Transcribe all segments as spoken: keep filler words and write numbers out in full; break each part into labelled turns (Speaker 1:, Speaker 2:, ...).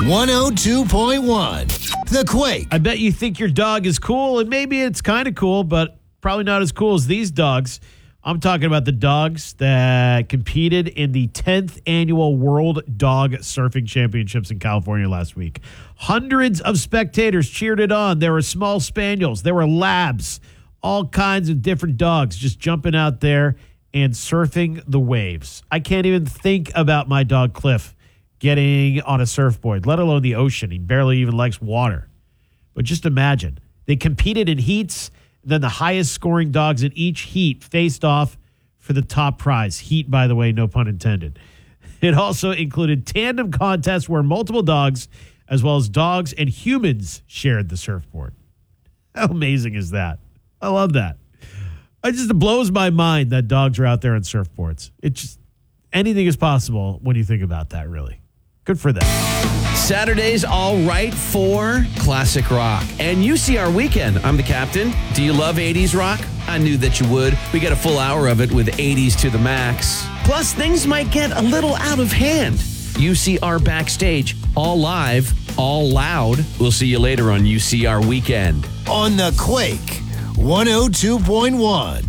Speaker 1: one oh two point one The Quake.
Speaker 2: I bet you think your dog is cool, and maybe it's kind of cool, but probably not as cool as these dogs. I'm talking about the dogs that competed in the tenth annual World Dog Surfing Championships in California last week. Hundreds of spectators cheered it on. There were small spaniels. There were labs. All kinds of different dogs just jumping out there and surfing the waves. I can't even think about my dog Cliff getting on a surfboard, let alone the ocean. He barely even likes water. But just imagine. They competed in heats. Then the highest scoring dogs in each heat faced off for the top prize. Heat, by the way, no pun intended. It also included tandem contests where multiple dogs, as well as dogs and humans, shared the surfboard. How amazing is that? I love that. It just blows my mind that dogs are out there on surfboards. It just, anything is possible when you think about that, really. Good for them.
Speaker 3: Saturday's all right for classic rock. And U C R Weekend. I'm the captain. Do you love eighties rock? I knew that you would. We got a full hour of it with eighties to the max. Plus, things might get a little out of hand. U C R Backstage, all live, all loud. We'll see you later on U C R Weekend.
Speaker 1: On The Quake, one oh two point one.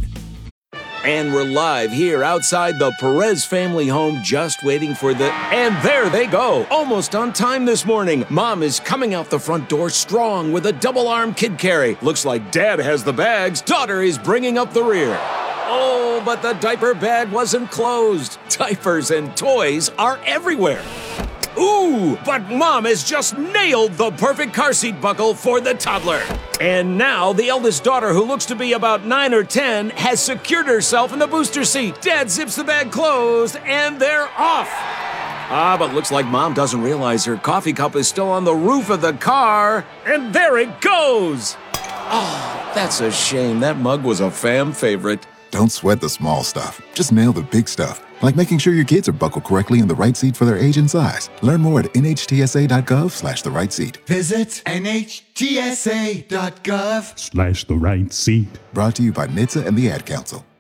Speaker 4: And we're live here outside the Perez family home, just waiting for the... And there they go, almost on time this morning. Mom is coming out the front door strong with a double-arm kid carry. Looks like Dad has the bags. Daughter is bringing up the rear. Oh, but the diaper bag wasn't closed. Diapers and toys are everywhere. Ooh, but Mom has just nailed the perfect car seat buckle for the toddler. And now the eldest daughter, who looks to be about nine or ten, has secured herself in the booster seat. Dad zips the bag closed, and they're off. Ah, but looks like Mom doesn't realize her coffee cup is still on the roof of the car. And there it goes. Oh, that's a shame. That mug was a fam favorite.
Speaker 5: Don't sweat the small stuff. Just nail the big stuff. Like making sure your kids are buckled correctly in the right seat for their age and size. Learn more at nhtsa.gov slash the right seat.
Speaker 6: Visit nhtsa.gov
Speaker 7: slash the right seat.
Speaker 5: Brought to you by N H T S A and the Ad Council.